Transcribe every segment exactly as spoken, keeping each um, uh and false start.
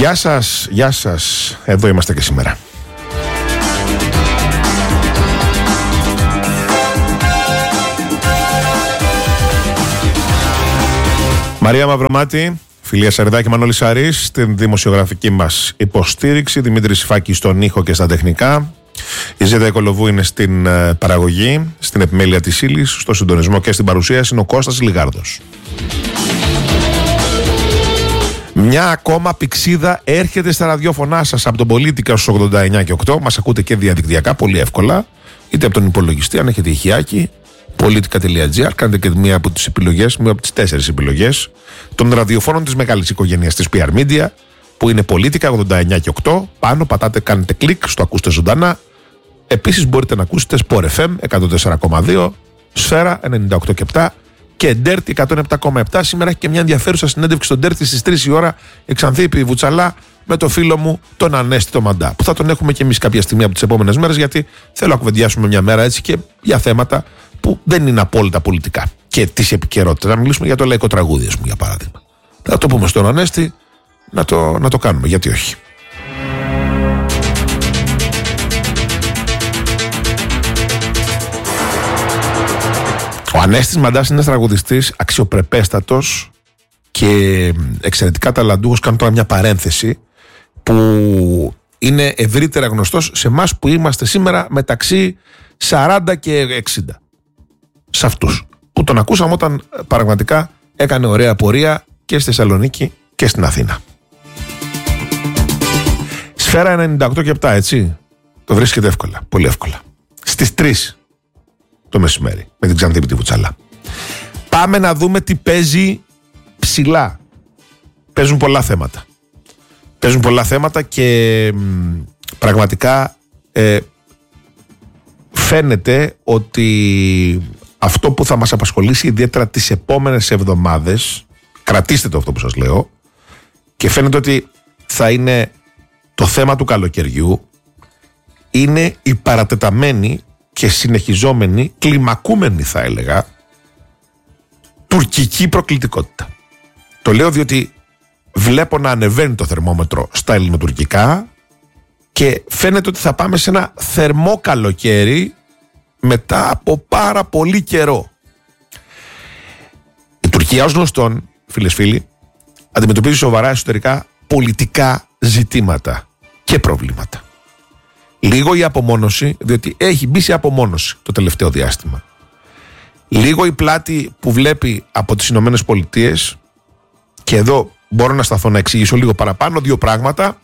Γεια σας, γεια σας. Εδώ είμαστε και σήμερα. Μαρία Μαυρομάτη, Φιλία Σαρδάκη, Μανώλης Σαρής, στην δημοσιογραφική μας υποστήριξη, Δημήτρη Σιφάκη στον ήχο και στα τεχνικά. Η Ζέτα Οικολοβού είναι στην uh, παραγωγή, στην επιμέλεια της ύλης, στο συντονισμό και στην παρουσίαση είναι ο Κώστας Λιγάρδος. Μια ακόμα πηξίδα έρχεται στα ραδιόφωνά σας από τον Πολίτικα στους ογδόντα εννιά και οκτώ. Μας ακούτε και διαδικτυακά πολύ εύκολα, είτε από τον υπολογιστή, αν έχετε ηχιάκι, πολίτικα τελεία τζι άρ. Κάνετε και μία από τις επιλογές, μία από τις τέσσερις επιλογές των ραδιοφώνων της μεγάλης οικογένειας της πι αρ Media, που είναι Πολίτικα ογδόντα εννιά και οκτώ. Πάνω πατάτε, κάνετε κλικ στο ακούστε ζωντανά. Επίσης μπορείτε να ακούσετε Sport εφ εμ εκατόν τέσσερα κόμμα δύο, Σφαίρα ενενήντα οκτώ κόμμα επτά και Ντέρτη εκατόν επτά κόμμα επτά. Σήμερα έχει και μια ενδιαφέρουσα συνέντευξη στον Ντέρτη στις τρεις η ώρα η Ξανθήπη Βουτσαλά με το φίλο μου τον Ανέστη το Μαντά, που θα τον έχουμε και εμείς κάποια στιγμή από τις επόμενες μέρες, γιατί θέλω να κουβεντιάσουμε μια μέρα έτσι και για θέματα που δεν είναι απόλυτα πολιτικά και της επικαιρότητας. Να μιλήσουμε για το λαϊκό τραγούδι, ας πούμε, για παράδειγμα. Θα το πούμε στον Ανέστη να το, να το κάνουμε, γιατί όχι. Ο Ανέστης Μαντάς είναι ένας τραγουδιστής αξιοπρεπέστατος και εξαιρετικά ταλαντούχος. Κάνω τώρα μια παρένθεση, που είναι ευρύτερα γνωστός σε εμάς που είμαστε σήμερα μεταξύ σαράντα και εξήντα. Σε αυτούς που τον ακούσαμε όταν πραγματικά έκανε ωραία πορεία και στη Θεσσαλονίκη και στην Αθήνα. Σφαίρα ενενήντα οκτώ και επτά, έτσι. Το βρίσκεται εύκολα, πολύ εύκολα. Στις τρεις το μεσημέρι με την Ξανθήπη τη Βουτσαλά. Πάμε να δούμε τι παίζει ψηλά. Παίζουν πολλά θέματα. Παίζουν πολλά θέματα και μ, πραγματικά ε, φαίνεται ότι αυτό που θα μας απασχολήσει ιδιαίτερα τις επόμενες εβδομάδες, κρατήστε το αυτό που σας λέω, και φαίνεται ότι θα είναι το θέμα του καλοκαιριού, είναι η παρατεταμένη και συνεχιζόμενη, κλιμακούμενη θα έλεγα, τουρκική προκλητικότητα. Το λέω διότι βλέπω να ανεβαίνει το θερμόμετρο στα ελληνοτουρκικά και φαίνεται ότι θα πάμε σε ένα θερμό καλοκαίρι μετά από πάρα πολύ καιρό. Η Τουρκία, ως γνωστόν, φίλες φίλοι, αντιμετωπίζει σοβαρά εσωτερικά πολιτικά ζητήματα και προβλήματα. Λίγο η απομόνωση, διότι έχει μπει σε απομόνωση το τελευταίο διάστημα. Λίγο η πλάτη που βλέπει από τις Ηνωμένες Πολιτείες, και εδώ μπορώ να σταθώ να εξηγήσω λίγο παραπάνω δύο πράγματα.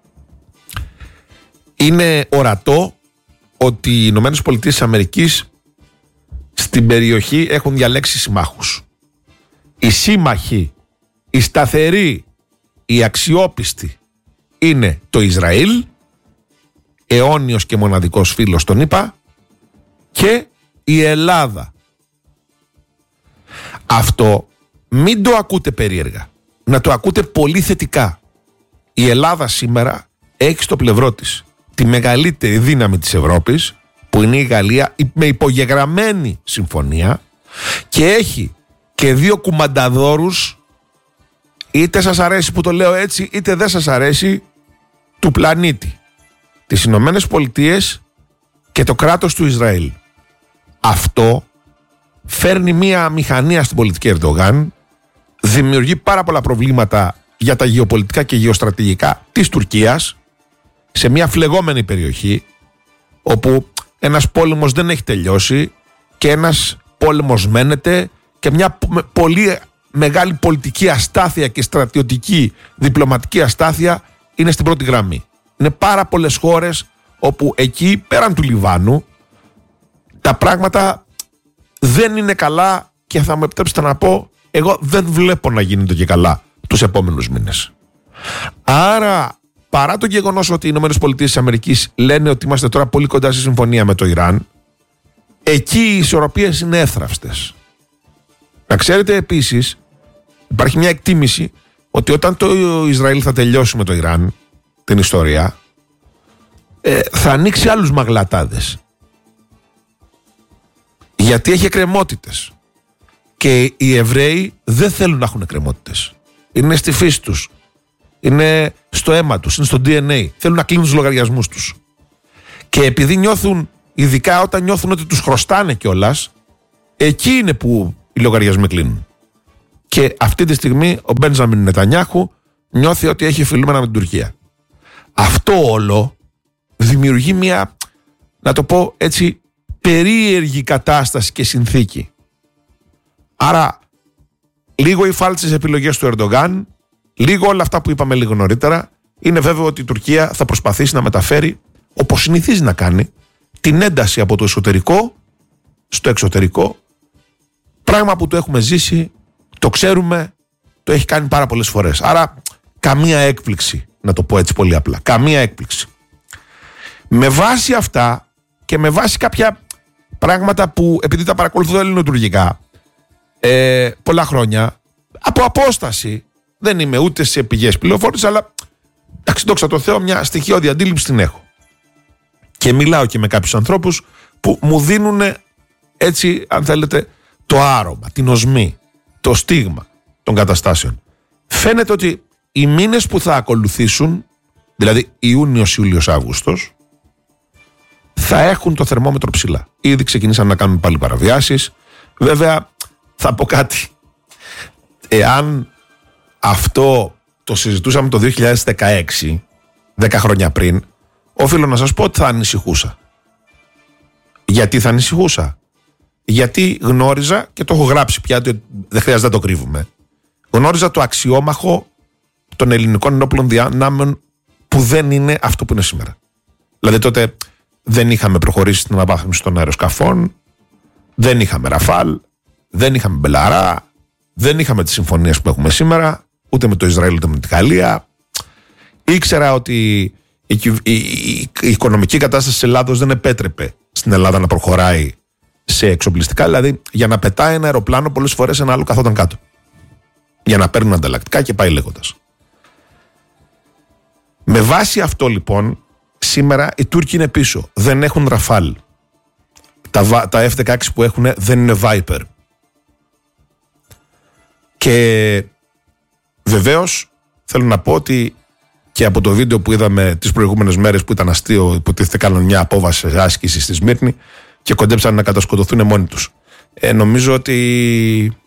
Είναι ορατό ότι οι Ηνωμένες Πολιτείες της Αμερικής στην περιοχή έχουν διαλέξει συμμάχους. Οι σύμμαχοι, οι σταθεροί, οι αξιόπιστοι είναι το Ισραήλ, αιώνιος και μοναδικός φίλος τον είπα, και η Ελλάδα. Αυτό μην το ακούτε περίεργα, να το ακούτε πολύ θετικά. Η Ελλάδα σήμερα έχει στο πλευρό της τη μεγαλύτερη δύναμη της Ευρώπης, που είναι η Γαλλία, με υπογεγραμμένη συμφωνία, και έχει και δύο κουμανταδόρους, είτε σας αρέσει που το λέω έτσι είτε δεν σας αρέσει, του πλανήτη, τις Ηνωμένες Πολιτείες και το κράτος του Ισραήλ. Αυτό φέρνει μία μηχανία στην πολιτική Ερντογάν, δημιουργεί πάρα πολλά προβλήματα για τα γεωπολιτικά και γεωστρατηγικά της Τουρκίας, σε μια φλεγόμενη περιοχή όπου ένας πόλεμος δεν έχει τελειώσει και ένας πόλεμος μένεται, και μια πολύ μεγάλη πολιτική αστάθεια και στρατιωτική διπλωματική αστάθεια είναι στην πρώτη γραμμή. Είναι πάρα πολλές χώρες όπου εκεί πέραν του Λιβάνου τα πράγματα δεν είναι καλά, και θα μου επιτρέψετε να πω, εγώ δεν βλέπω να γίνεται και καλά τους επόμενους μήνες. Άρα, παρά το γεγονός ότι οι Ηνωμένες Πολιτείες της Αμερικής λένε ότι είμαστε τώρα πολύ κοντά στη συμφωνία με το Ιράν, εκεί οι ισορροπίες είναι εύθραυστες. Να ξέρετε επίσης, υπάρχει μια εκτίμηση ότι όταν το Ισραήλ θα τελειώσει με το Ιράν την ιστορία, ε, θα ανοίξει άλλους μαγλατάδες. Γιατί έχει εκκρεμότητες. Και οι Εβραίοι δεν θέλουν να έχουν εκκρεμότητες. Είναι στη φύση τους. Είναι στο αίμα τους, είναι στο ντι εν έι. Θέλουν να κλείνουν τους λογαριασμούς τους. Και επειδή νιώθουν, ειδικά όταν νιώθουν ότι τους χρωστάνε κιόλας, εκεί είναι που οι λογαριασμοί κλείνουν. Και αυτή τη στιγμή ο Μπέντζαμιν Νετανιάχου νιώθει ότι έχει φιλούμενα με την Τουρκία. Αυτό όλο δημιουργεί μια, να το πω έτσι, περίεργη κατάσταση και συνθήκη. Άρα, λίγο οι φάλτσες επιλογές του Ερντογάν, λίγο όλα αυτά που είπαμε λίγο νωρίτερα, είναι βέβαιο ότι η Τουρκία θα προσπαθήσει να μεταφέρει, όπως συνηθίζει να κάνει, την ένταση από το εσωτερικό στο εξωτερικό, πράγμα που το έχουμε ζήσει, το ξέρουμε, το έχει κάνει πάρα πολλές φορές. Άρα, καμία έκπληξη, να το πω έτσι πολύ απλά. Καμία έκπληξη. Με βάση αυτά και με βάση κάποια πράγματα που, επειδή τα παρακολουθώ ελληνοτουρκικά ε, πολλά χρόνια, από απόσταση, δεν είμαι ούτε σε πηγές πληροφόρησης, αλλά εντάξει, δόξα τω Θεώ, μια στοιχειώδη αντίληψη την έχω. Και μιλάω και με κάποιους ανθρώπους που μου δίνουν, έτσι, αν θέλετε, το άρωμα, την οσμή, το στίγμα των καταστάσεων. Φαίνεται ότι οι μήνες που θα ακολουθήσουν, δηλαδή Ιούνιος, Ιούλιος, Αύγουστος, θα έχουν το θερμόμετρο ψηλά. Ήδη ξεκινήσαν να κάνουν πάλι παραβιάσεις. Βέβαια, θα πω κάτι. Εάν αυτό το συζητούσαμε το δύο χιλιάδες δεκαέξι, δέκα χρόνια πριν, οφείλω να σας πω ότι θα ανησυχούσα. Γιατί θα ανησυχούσα? Γιατί γνώριζα, και το έχω γράψει πια, δεν χρειάζεται να το κρύβουμε, γνώριζα το αξιόμαχο των ελληνικών ενόπλων δυνάμεων που δεν είναι αυτό που είναι σήμερα. Δηλαδή τότε δεν είχαμε προχωρήσει στην αναβάθμιση των αεροσκαφών, δεν είχαμε Ραφάλ, δεν είχαμε Μπελαρά, δεν είχαμε τις συμφωνίες που έχουμε σήμερα, ούτε με το Ισραήλ ούτε με τη Γαλλία. Ήξερα ότι η, η, η, η οικονομική κατάσταση της Ελλάδος δεν επέτρεπε στην Ελλάδα να προχωράει σε εξοπλιστικά, δηλαδή για να πετάει ένα αεροπλάνο πολλές φορές ένα άλλο καθόταν κάτω. Για να παίρνουν ανταλλακτικά και πάει λέγοντας. Με βάση αυτό λοιπόν, σήμερα οι Τούρκοι είναι πίσω. Δεν έχουν Ραφάλ. Τα, τα εφ δεκαέξι που έχουν δεν είναι Viper. Και βεβαίως θέλω να πω ότι και από το βίντεο που είδαμε τις προηγούμενες μέρες που ήταν αστείο, υποτίθεται κάνουν μια απόβαση άσκηση στη Σμύρνη και κοντέψαν να κατασκοτωθούν μόνοι τους. Ε, νομίζω ότι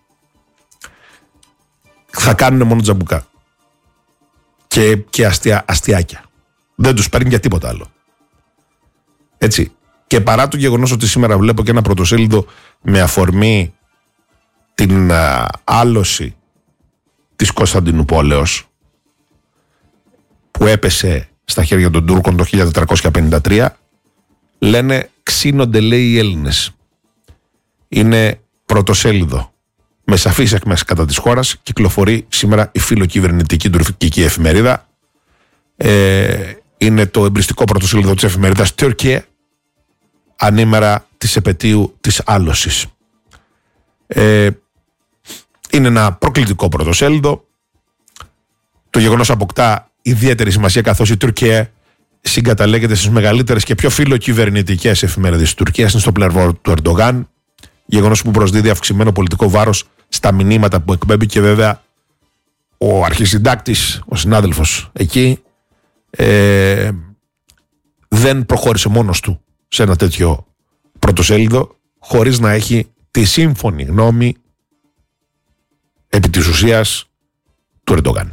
θα κάνουν μόνο τζαμπουκά. Και, και αστεία, αστιάκια. Δεν τους παίρνει για τίποτα άλλο. Έτσι. Και παρά το γεγονός ότι σήμερα βλέπω και ένα πρωτοσέλιδο με αφορμή την α, άλωση της Κωνσταντινουπόλεως που έπεσε στα χέρια των Τούρκων το χίλια τετρακόσια πενήντα τρία, λένε ξύνονται, λέει, οι Έλληνες. Είναι πρωτοσέλιδο με σαφείς εκμές κατά της χώρας. Κυκλοφορεί σήμερα η φιλοκυβερνητική τουρκική εφημερίδα. Ε, είναι το εμπριστικό πρωτοσέλιδο της εφημερίδας Τουρκία, ανήμερα της επετείου της άλωσης. Ε, είναι ένα προκλητικό πρωτοσέλιδο. Το γεγονός αποκτά ιδιαίτερη σημασία καθώς η Τουρκία συγκαταλέγεται στις μεγαλύτερες και πιο φιλοκυβερνητικές εφημερίδες της Τουρκίας. Είναι στο πλευρό του Ερντογάν. Γεγονός που προσδίδει αυξημένο πολιτικό βάρος στα μηνύματα που εκπέμπει, και βέβαια ο αρχισυντάκτης, ο συνάδελφος εκεί, ε, δεν προχώρησε μόνος του σε ένα τέτοιο πρωτοσέλιδο χωρίς να έχει τη σύμφωνη γνώμη επί της ουσίας του Ερντογάν.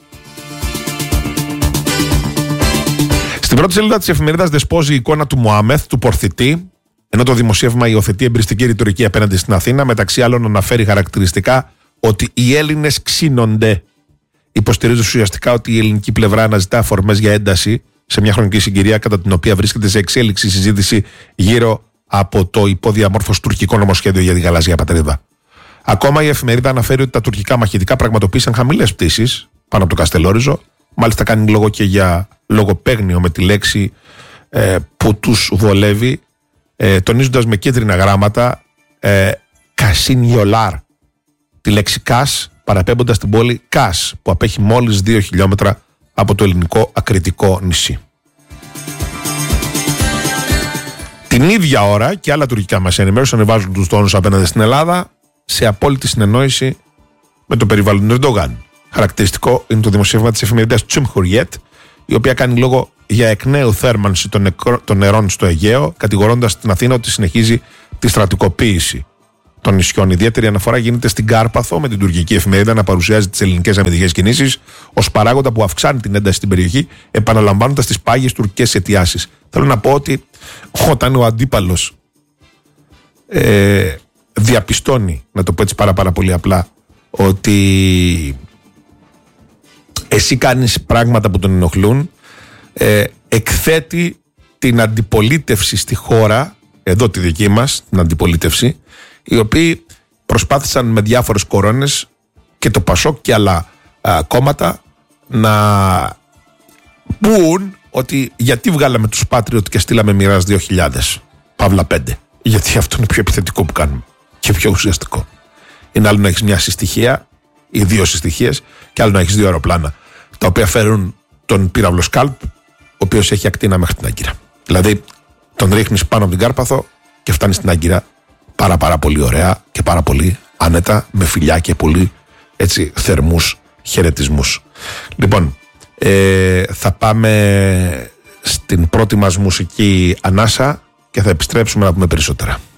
Στην πρώτη σελίδα της εφημερίδας δεσπόζει η εικόνα του Μωάμεθ, του πορθητή, ενώ το δημοσίευμα υιοθετεί εμπριστική ρητορική απέναντι στην Αθήνα, μεταξύ άλλων αναφέρει χαρακτηριστικά ότι οι Έλληνες ξύνονται. Υποστηρίζει ουσιαστικά ότι η ελληνική πλευρά αναζητά αφορμές για ένταση σε μια χρονική συγκυρία κατά την οποία βρίσκεται σε εξέλιξη συζήτηση γύρω από το υποδιαμόρφωση τουρκικό νομοσχέδιο για τη γαλάζια πατρίδα. Ακόμα η εφημερίδα αναφέρει ότι τα τουρκικά μαχητικά πραγματοποίησαν χαμηλές πτήσεις πάνω από το Καστελόριζο. Μάλιστα κάνει λόγο και για λογοπαίγνιο με τη λέξη ε, που τους βολεύει, ε, τονίζοντας με κίτρινα γράμματα ε, Κασίνιολάρ, τη λέξη Κας, παραπέμποντας την πόλη Κας, που απέχει μόλις δύο χιλιόμετρα από το ελληνικό ακριτικό νησί. Την ίδια ώρα και άλλα τουρκικά μέσα ενημέρωση ανεβάζουν τους τόνους απέναντι στην Ελλάδα σε απόλυτη συνεννόηση με το περιβάλλον του Ερντογάν. χαρακτηριστικό είναι το δημοσίευμα της εφημερίδας Cumhuriyet, η οποία κάνει λόγο για εκ νέου θέρμανση των, νεκρό, των νερών στο Αιγαίο, κατηγορώντας την Αθήνα ότι συνεχίζει τη στρατικοποίηση των νησιών. Ιδιαίτερη αναφορά γίνεται στην Κάρπαθο, με την τουρκική εφημερίδα να παρουσιάζει τις ελληνικές αμυντικές κινήσεις ως παράγοντα που αυξάνει την ένταση στην περιοχή, επαναλαμβάνοντας τις πάγιες τουρκικές αιτιάσεις. Θέλω να πω ότι όταν ο αντίπαλος ε, διαπιστώνει, να το πω έτσι πάρα, πάρα πολύ απλά, ότι εσύ κάνεις πράγματα που τον ενοχλούν, ε, εκθέτει την αντιπολίτευση στη χώρα, εδώ τη δική μας, την αντιπολίτευση, οι οποίοι προσπάθησαν με διάφορες κορώνες και το Πασόκ και άλλα α, κόμματα να πούν ότι γιατί βγάλαμε τους Patriot και στείλαμε Μοιράζ δύο χιλιάδες, Παύλα πέντε. Γιατί αυτό είναι πιο επιθετικό που κάνουμε και πιο ουσιαστικό. Είναι άλλο να έχεις μια συστοιχεία ή δύο συστοιχίες, και άλλο να έχεις δύο αεροπλάνα τα οποία φέρουν τον πύραυλο Σκάλπ, ο οποίος έχει ακτίνα μέχρι την Άγκυρα. Δηλαδή τον ρίχνεις πάνω από την Κάρπαθο και φτάνεις στην Άγκυρα πάρα πάρα πολύ ωραία και πάρα πολύ άνετα, με φιλιά και πολύ έτσι θερμούς χαιρετισμούς. Λοιπόν, ε, θα πάμε στην πρώτη μας μουσική ανάσα και θα επιστρέψουμε να πούμε περισσότερα.